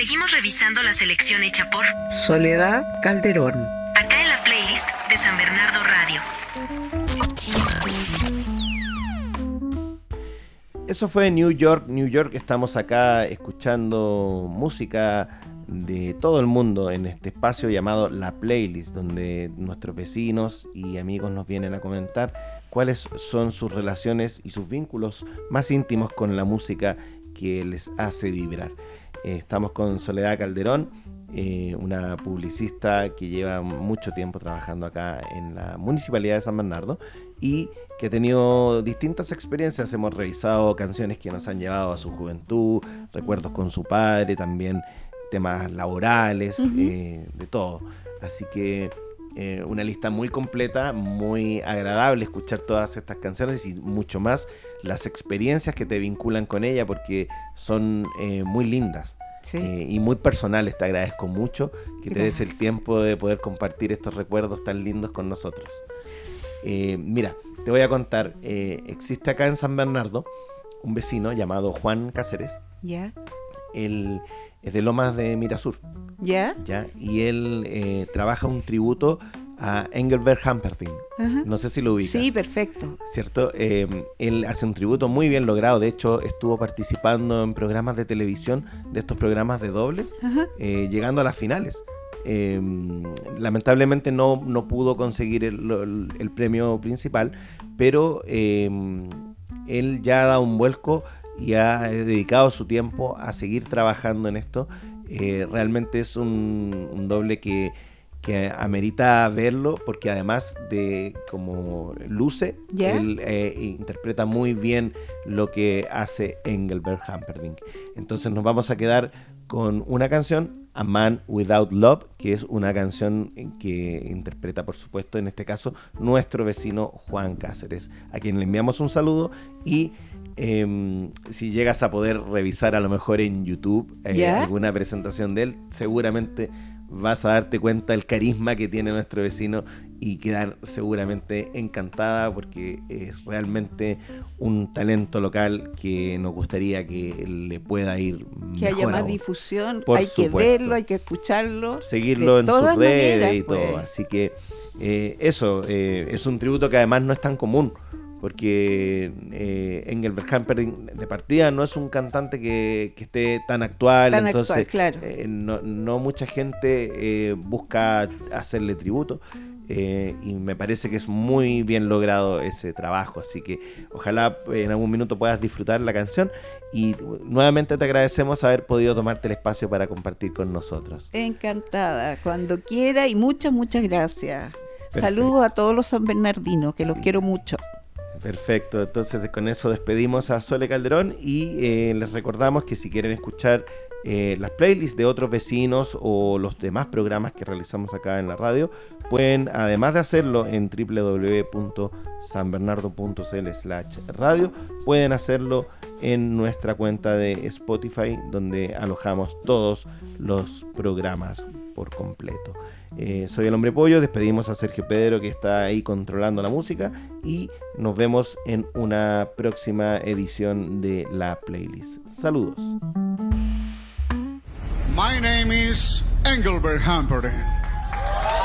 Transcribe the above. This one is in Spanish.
Seguimos revisando la selección hecha por Soledad Calderón. Acá en la playlist de San Bernardo Radio. Eso fue New York, New York. Estamos acá escuchando música de todo el mundo en este espacio llamado La Playlist, donde nuestros vecinos y amigos nos vienen a comentar cuáles son sus relaciones y sus vínculos más íntimos con la música que les hace vibrar. Estamos con Soledad Calderón, una publicista que lleva mucho tiempo trabajando acá en la Municipalidad de San Bernardo y que ha tenido distintas experiencias. Hemos revisado canciones que nos han llevado a su juventud, recuerdos con su padre, también temas laborales, de todo. Así que una lista muy completa, muy agradable escuchar todas estas canciones y mucho más las experiencias que te vinculan con ella, porque son muy lindas. Sí. Y muy personales. Te agradezco mucho que te des el tiempo de poder compartir estos recuerdos tan lindos con nosotros. Mira, te voy a contar, existe acá en San Bernardo un vecino llamado Juan Cáceres. Ya. Él es de Lomas de Mirasur. ¿Ya? Y él trabaja un tributo a Engelbert Humperdinck. Uh-huh. No sé si lo ubicas. Sí, perfecto. ¿Cierto? Él hace un tributo muy bien logrado. De hecho, estuvo participando en programas de televisión, de estos programas de dobles, llegando a las finales. Lamentablemente no pudo conseguir el premio principal, pero él ya ha dado un vuelco y ha dedicado su tiempo a seguir trabajando en esto. Realmente es un doble que amerita verlo, porque además de como luce, él interpreta muy bien lo que hace Engelbert Humperdinck. Entonces nos vamos a quedar con una canción, A Man Without Love, que es una canción que interpreta, por supuesto, en este caso, nuestro vecino Juan Cáceres, a quien le enviamos un saludo. Y si llegas a poder revisar a lo mejor en YouTube alguna presentación de él, seguramente vas a darte cuenta del carisma que tiene nuestro vecino y quedar seguramente encantada, porque es realmente un talento local que nos gustaría que le pueda ir mejor, que haya más aún. difusión. Por hay supuesto. Que verlo, hay que escucharlo, seguirlo en sus redes maneras, y todo. Así que eso es un tributo que además no es tan común, porque Engelbert Humperdinck de partida no es un cantante que esté tan actual, entonces claro. No mucha gente busca hacerle tributo, y me parece que es muy bien logrado ese trabajo, así que ojalá en algún minuto puedas disfrutar la canción, y nuevamente te agradecemos haber podido tomarte el espacio para compartir con nosotros. Encantada, cuando quiera, y muchas gracias. Perfecto. Saludos a todos los sanbernardinos, que los quiero mucho. Perfecto, entonces con eso despedimos a Sole Calderón y les recordamos que si quieren escuchar las playlists de otros vecinos o los demás programas que realizamos acá en la radio, pueden, además de hacerlo en www.sanbernardo.cl/radio, pueden hacerlo en nuestra cuenta de Spotify, donde alojamos todos los programas por completo. Soy el Hombre Pollo, despedimos a Sergio Pedro, que está ahí controlando la música, y nos vemos en una próxima edición de La Playlist. Saludos. My name is Engelbert Humperdinck.